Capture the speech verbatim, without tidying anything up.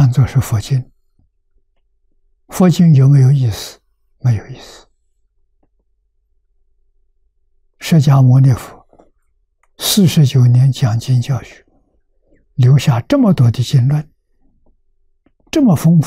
看作是佛经。佛经有没有意思？没有意思。释迦牟尼佛四十九年讲经教学，留下这么多的经论，这么丰富